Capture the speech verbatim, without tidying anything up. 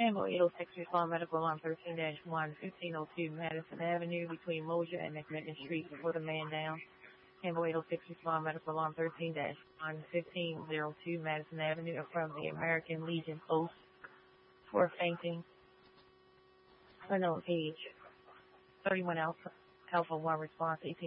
Campbell eight oh six respond medical alarm thirteen dash one, fifteen oh two Madison Avenue between Mosier and McMillan Street for the man down. Campbell eight oh six respond medical alarm thirteen dash one, fifteen oh two Madison Avenue in front of the American Legion Post for fainting. Unknown page. thirty-one Alpha, Alpha one response eighteen